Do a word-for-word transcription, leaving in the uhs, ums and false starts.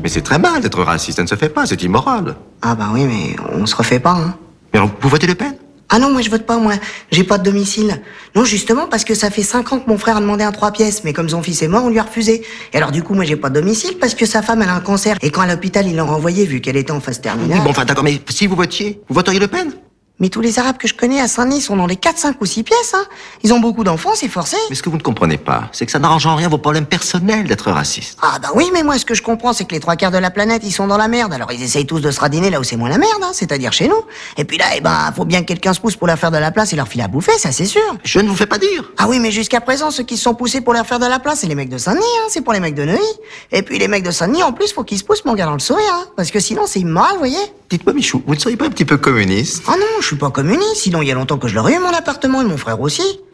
Mais c'est très mal d'être raciste, ça ne se fait pas, c'est immoral. Ah bah oui, mais on se refait pas, hein. Mais alors, vous votez Le Pen? Ah non, moi je vote pas, moi. J'ai pas de domicile. Non, justement, parce que ça fait cinq ans que mon frère a demandé un trois pièces, mais comme son fils est mort, on lui a refusé. Et alors du coup, moi j'ai pas de domicile parce que sa femme, elle a un cancer. Et quand à l'hôpital, ils l'ont renvoyée vu qu'elle était en phase terminale. Oui, bon, enfin, d'accord, mais si vous votiez, vous voteriez Le Pen? Mais tous les Arabes que je connais à Saint-Denis sont dans les quatre, cinq ou six pièces, hein. Ils ont beaucoup d'enfants, c'est forcé. Mais ce que vous ne comprenez pas, c'est que ça n'arrange en rien vos problèmes personnels d'être raciste. Ah bah oui, mais moi ce que je comprends, c'est que les trois quarts de la planète, ils sont dans la merde. Alors ils essayent tous de se radiner là où c'est moins la merde, hein, c'est-à-dire chez nous. Et puis là, eh ben, faut bien que quelqu'un se pousse pour leur faire de la place et leur filer à bouffer, ça c'est sûr. Je ne vous fais pas dire. Ah oui, mais jusqu'à présent, ceux qui se sont poussés pour leur faire de la place, c'est les mecs de Saint-Denis, hein, c'est pour les mecs de Neuilly. Et puis les mecs de Saint-Denis, en plus, faut qu'ils se poussent, mon gars, dans le sourire, hein, parce que sinon c'est immoral, vous voyez. Dites-moi, Michou, vous ne seriez pas un petit peu communiste? Ah non, je suis pas communiste, sinon il y a longtemps que je l'aurais eu, mon appartement, et mon frère aussi.